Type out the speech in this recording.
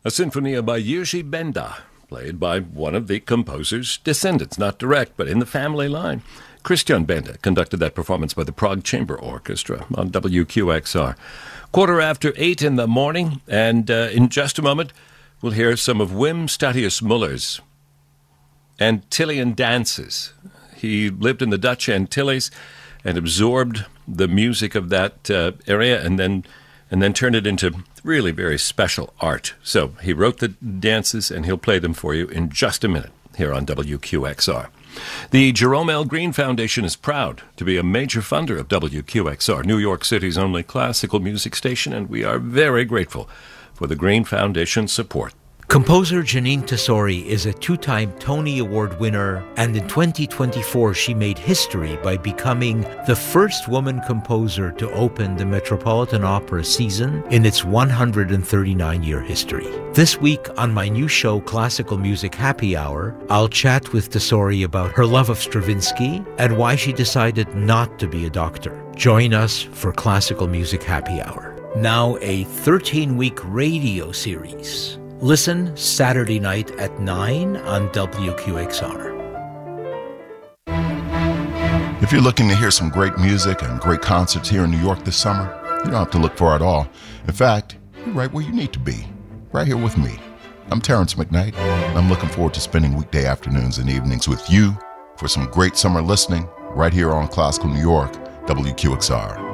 A sinfonia by Jiří Benda, played by one of the composer's descendants, not direct, but in the family line. Christian Benda conducted that performance by the Prague Chamber Orchestra on WQXR. 8:15 in the morning, and in just a moment, we'll hear some of Wim Statius-Muller's Antillean dances. He lived in the Dutch Antilles and absorbed the music of that area and then turned it into really very special art. So he wrote the dances, and he'll play them for you in just a minute here on WQXR. The Jerome L. Green Foundation is proud to be a major funder of WQXR, New York City's only classical music station, and we are very grateful for the Green Foundation's support. Composer Jeanine Tesori is a two-time Tony Award winner, and in 2024 she made history by becoming the first woman composer to open the Metropolitan Opera season in its 139-year history. This week on my new show, Classical Music Happy Hour, I'll chat with Tesori about her love of Stravinsky and why she decided not to be a doctor. Join us for Classical Music Happy Hour. Now a 13-week radio series. Listen Saturday night at 9 on WQXR. If you're looking to hear some great music and great concerts here in New York this summer, you don't have to look far at all. In fact, you're right where you need to be, right here with me. I'm Terrence McKnight, and I'm looking forward to spending weekday afternoons and evenings with you for some great summer listening right here on Classical New York, WQXR.